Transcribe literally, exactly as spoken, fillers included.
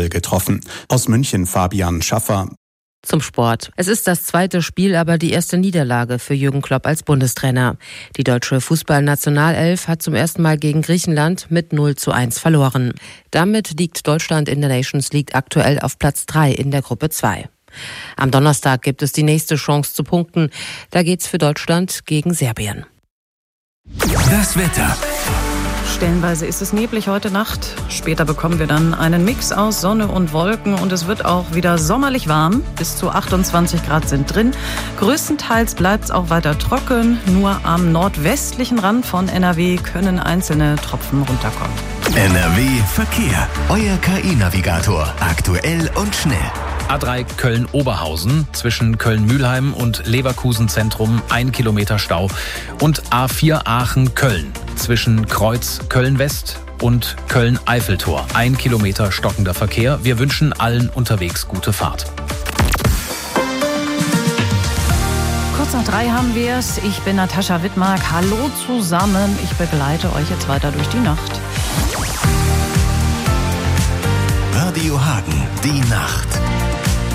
Handel getroffen. Aus München Fabian Schaffer. Zum Sport. Es ist das zweite Spiel, aber die erste Niederlage für Jürgen Klopp als Bundestrainer. Die deutsche Fußballnationalelf hat zum ersten Mal gegen Griechenland mit null zu eins verloren. Damit liegt Deutschland in der Nations League aktuell auf Platz drei in der Gruppe zwei. Am Donnerstag gibt es die nächste Chance zu punkten. Da geht's für Deutschland gegen Serbien. Das Wetter. Stellenweise ist es neblig heute Nacht. Später bekommen wir dann einen Mix aus Sonne und Wolken und es wird auch wieder sommerlich warm. Bis zu achtundzwanzig Grad sind drin. Größtenteils bleibt es auch weiter trocken. Nur am nordwestlichen Rand von N R W können einzelne Tropfen runterkommen. N R W Verkehr. Euer K I-Navigator. Aktuell und schnell. A drei Köln-Oberhausen zwischen Köln-Mühlheim und Leverkusen-Zentrum ein Kilometer Stau. Und A vier Aachen-Köln zwischen Kreuz Köln-West und Köln-Eiffeltor. Ein Kilometer stockender Verkehr. Wir wünschen allen unterwegs gute Fahrt. Kurz nach drei haben wir es. Ich bin Natascha Wittmark. Hallo zusammen. Ich begleite euch jetzt weiter durch die Nacht. Radio Hagen, die Nacht.